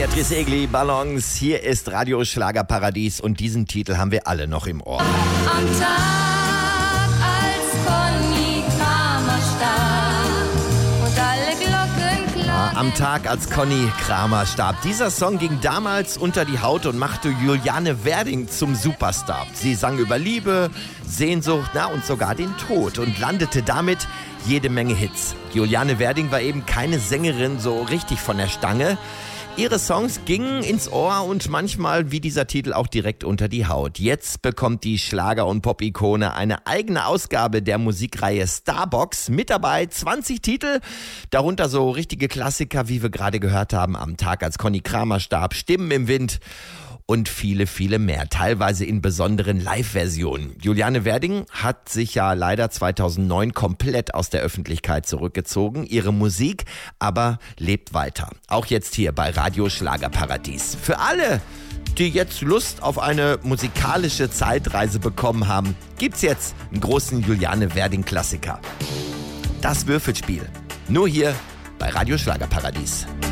Beatrice Egli, Ballons, hier ist Radio Schlagerparadies und diesen Titel haben wir alle noch im Ohr. Am Tag, als Conny Kramer starb und alle Glocken klangen. Am Tag, als Conny Kramer starb. Dieser Song ging damals unter die Haut und machte Juliane Werding zum Superstar. Sie sang über Liebe, Sehnsucht, und sogar den Tod und landete damit jede Menge Hits. Juliane Werding war eben keine Sängerin so richtig von der Stange. Ihre Songs gingen ins Ohr und manchmal, wie dieser Titel, auch direkt unter die Haut. Jetzt bekommt die Schlager- und Pop-Ikone eine eigene Ausgabe der Musikreihe Starbox. Mit dabei 20 Titel, darunter so richtige Klassiker, wie wir gerade gehört haben, Am Tag, als Conny Kramer starb, Stimmen im Wind und viele, viele mehr, teilweise in besonderen Live-Versionen. Juliane Werding hat sich ja leider 2009 komplett aus der Öffentlichkeit zurückgezogen. Ihre Musik aber lebt weiter. Auch jetzt hier bei Radio Schlagerparadies. Für alle, die jetzt Lust auf eine musikalische Zeitreise bekommen haben, gibt's jetzt einen großen Juliane Werding-Klassiker. Das Würfelspiel. Nur hier bei Radio Schlagerparadies.